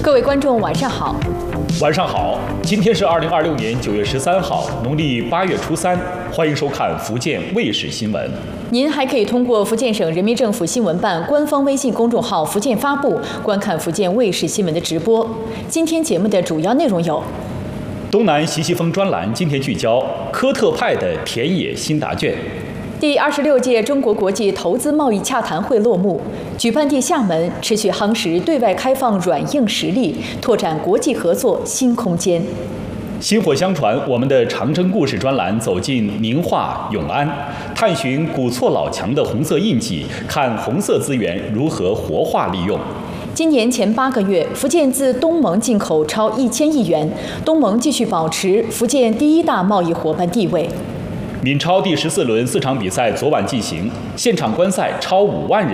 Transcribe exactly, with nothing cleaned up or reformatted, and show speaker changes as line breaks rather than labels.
各位观众，晚上好。
晚上好，今天是二零二六年九月十三号，农历八月初三，欢迎收看福建卫视新闻。
您还可以通过福建省人民政府新闻办官方微信公众号“福建发布”观看福建卫视新闻的直播。今天节目的主要内容有：
东南西西风专栏今天聚焦科特派的田野新答卷。
第二十六届中国国际投资贸易洽谈会落幕，举办地厦门持续夯实对外开放软硬实力，拓展国际合作新空间。
薪火相传，我们的长征故事专栏走进宁化、永安，探寻古厝老墙的红色印记，看红色资源如何活化利用。
今年前八个月，福建自东盟进口超一千亿元，东盟继续保持福建第一大贸易伙伴地位。
闽超第十四轮四场比赛昨晚进行，现场观赛超五万人。